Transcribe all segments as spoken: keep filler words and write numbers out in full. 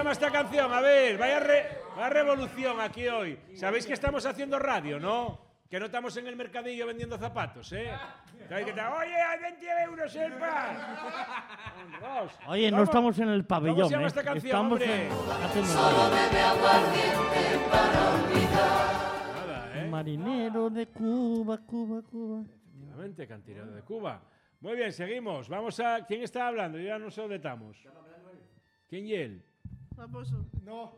llama esta canción? A ver, vaya, re, vaya revolución aquí hoy. ¿Sabéis que estamos haciendo radio, no? Que no estamos en el mercadillo vendiendo zapatos, ¿eh? Que te, oye, a veinte euros el pan. Oye, no estamos en el pabellón, ¿Cómo se llama ¿eh? esta canción, estamos hombre? en... haciendo Solo bebe aguardiente para olvidar. Nada, ¿eh? Marinero de Cuba, Cuba, Cuba. Efectivamente, cantinero de Cuba. Muy bien, seguimos. Vamos a... ¿Quién está hablando? Yo ya no sé dónde estamos. ¿Quién y él? Raposo. No.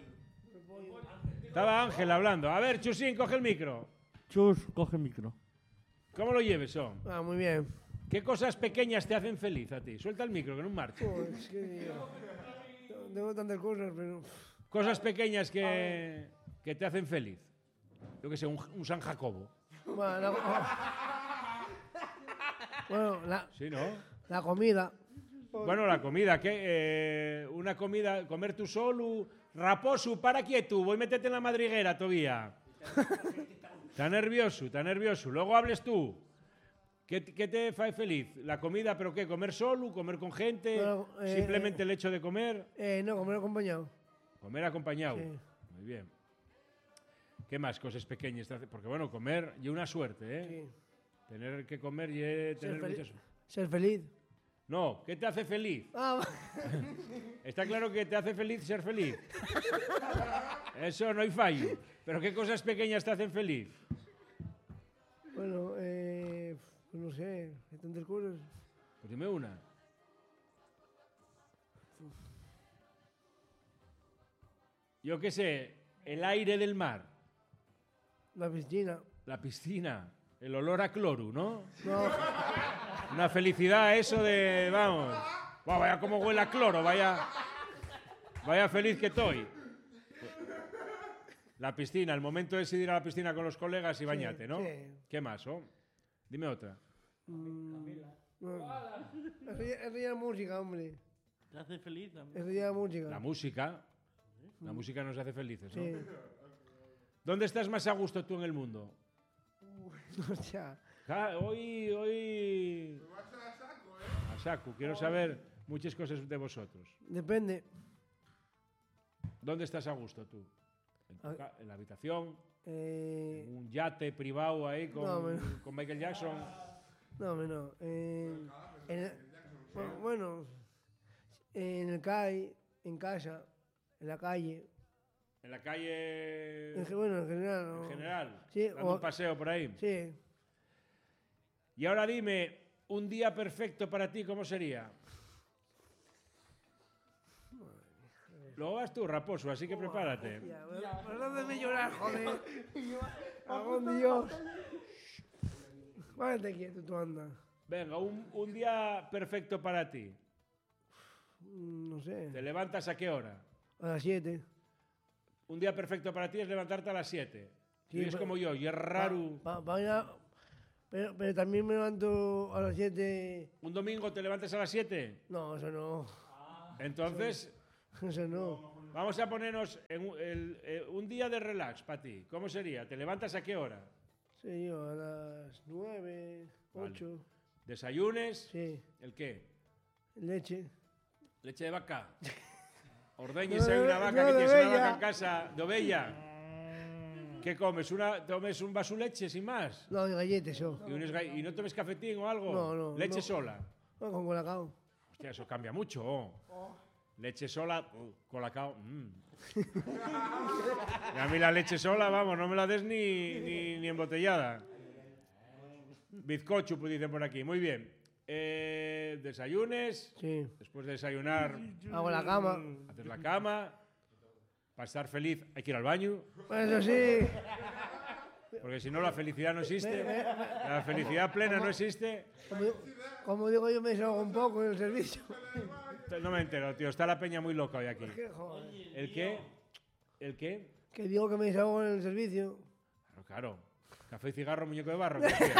Estaba Ángel hablando. A ver, Chusín, coge el micro. Chus, coge el micro. ¿Cómo lo lleves, son? Ah, muy bien. ¿Qué cosas pequeñas te hacen feliz a ti? Suelta el micro, que no marcha. Pues que yo tengo tantas cosas, pero... Cosas pequeñas que, que te hacen feliz. Yo que sé, un, un San Jacobo. Bueno, la, bueno, la, Sí, ¿no? la comida. Bueno, la comida, ¿qué? Eh, una comida, comer tú solo. Raposo, para quieto, voy a meterte en la madriguera todavía. Está nervioso, está nervioso. Luego hables tú. ¿Qué, qué te hace feliz? ¿La comida, pero qué? ¿Comer solo? ¿Comer con gente? Bueno, eh, ¿Simplemente el hecho de comer? Eh, no, comer acompañado. Comer acompañado. Sí. Muy bien. ¿Qué más cosas pequeñas te hace? Porque bueno, comer y una suerte, ¿eh? Sí. Tener que comer y tener Ser, fel- muchas... ser feliz. No, ¿qué te hace feliz? Ah, Está claro que te hace feliz ser feliz. Eso no hay fallo. Pero ¿qué cosas pequeñas te hacen feliz? bueno, eh, pues no sé, hay tantas cosas. Pues dime una. Yo qué sé, el aire del mar, La piscina. la piscina, el olor a cloro, ¿no? No, Una felicidad eso de, vamos, wow, vaya como huele a cloro, vaya, vaya feliz que estoy. La piscina, el momento de ir a la piscina con los colegas y bañarte, ¿no? sí. ¿Qué más, oh? Dime otra. mm, no. Eso ya, eso ya es música, hombre. ¿Te hace feliz también? Eso ya es música. La música. La música nos hace felices, ¿no? Sí. ¿Dónde estás más a gusto tú en el mundo? Hostia. Ah, hoy, hoy... A saco, quiero saber muchas cosas de vosotros. Depende. ¿Dónde estás a gusto tú? ¿En, tu Ah. ca- en la habitación? Eh, ¿En un yate privado ahí con, No, me- con Michael Jackson? no, hombre, no. Eh, en el- bueno, bueno, en el C A I, en casa, en la calle. ¿En la calle En, ge- bueno, en general. en ¿no? general? Sí, ¿Dando o- un paseo por ahí? Sí. Y ahora dime, un día perfecto para ti, ¿cómo sería? Lo vas tú, Raposo, así que prepárate. Ya, bueno, de llorar, joder. Algún Dios. Váyate quieto, tú anda. Venga, un, un día perfecto para ti. Mm, No sé. ¿Te levantas a qué hora? A las siete. Un día perfecto para ti es levantarte a las siete. Sí, y es pero- como yo, y es raro. Pa- pa- pa- pero, pero también me levanto a las siete. ¿Un domingo te levantas a las siete? No, eso no. Entonces, Eso no. vamos a ponernos en un, el- eh, un día de relax para ti. ¿Cómo sería? ¿Te levantas a qué hora? Sí, yo a las nueve, Vale. ocho. ¿Desayunes? Sí. ¿El qué? Leche. ¿Leche de vaca? Ordeñes ahí No, una no, vaca, no, que de tienes una ovella. vaca en casa, de ovella. ¿Qué comes? Una, ¿Tomes un vaso de leche sin más? No, de galletas, yo. ¿Y, unos ga- y no tomes cafetín o algo? No, no, ¿Leche no. sola? No, con colacao. Hostia, eso cambia mucho. oh. Leche sola, uh, colacao. mm. Y a mí la leche sola, vamos, no me la des ni, ni, ni embotellada. Bizcocho, pues dicen por aquí. Muy bien. Eh, desayunes. Sí. Después de desayunar, Hago la cama. haces la cama. Para estar feliz hay que ir al baño. Eso sí. Porque si no, la felicidad no existe. La felicidad plena no existe. Como, como digo yo, me desahogo un poco en el servicio. No me entero, tío. Está la peña muy loca hoy aquí. ¿Qué, joder? ¿El qué? ¿El qué? Que digo que me desahogo en el servicio. Claro, claro. Café y cigarro, muñeco de barro. ¿qué hacía?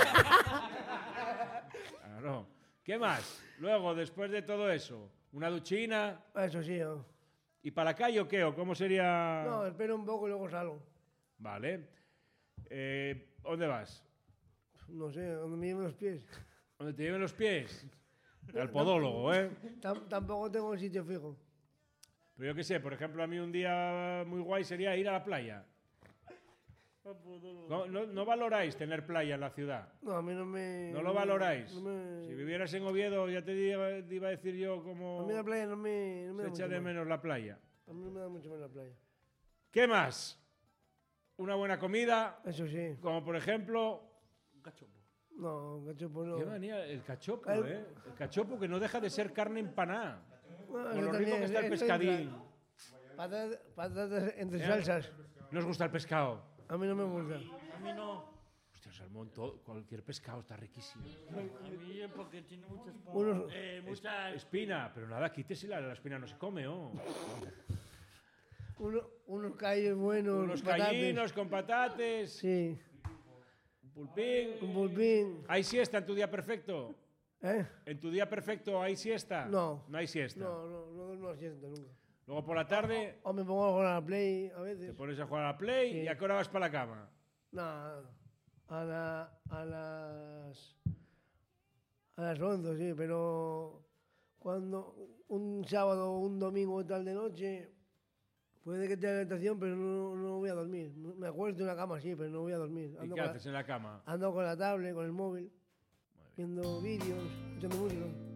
Claro. ¿Qué más? Luego, después de todo eso, una duchina. Eso sí, yo. ¿Y para la calle o qué? ¿O cómo sería? No, espero un poco y luego salgo. Vale. Eh, ¿Dónde vas? No sé, donde me lleven los pies. ¿Dónde te lleven los pies? Al podólogo, ¿eh? Tam- tampoco tengo un sitio fijo. Pero yo qué sé, por ejemplo, a mí un día muy guay sería ir a la playa. ¿No, no, no valoráis tener playa en la ciudad? No, a mí no me... ¿No lo valoráis? No me, Si vivieras en Oviedo, ya te iba, te iba a decir yo cómo a mí la playa no me, no me se da echa mucho de más. menos la playa. A mí no me da mucho más la playa. ¿Qué más? Una buena comida, Eso sí. como por ejemplo... No, cachopo no. Qué manía, el cachopo, El- ¿eh? El cachopo que no deja de ser carne empanada. Bueno, Con eso lo rico también, que está el eso pescadín. entra. Patatas, patatas entre ¿Eh? salsas. ¿No os gusta el pescado? A mí no me gusta. A mí no. Hostia, salmón, todo, cualquier pescado está riquísimo. A mí es porque tiene muchas... Unos- Eh, muchas... Espina, pero nada, quítesela, la espina no se come, ¿oh? Uno, unos callos buenos. Unos patates. callinos con patates, Sí. un pulpín. Un pulpín. ¿Hay siesta en tu día perfecto? ¿Eh? ¿En tu día perfecto hay siesta? No. No hay siesta. No, no, no duermo a siesta nunca. Luego por la tarde O me pongo a jugar a la Play a te veces. pones a jugar a la Play Sí. y a qué hora vas para la cama. No, a, la, a las... A las once, sí, pero cuando un sábado o un domingo tal de noche, puede que tenga tentación, pero no, no voy a dormir. Me acuesto en la cama, sí, pero no voy a dormir. ¿Y Ando, qué con haces la, en la cama? ando con la tablet, con el móvil, viendo vídeos, escuchando música.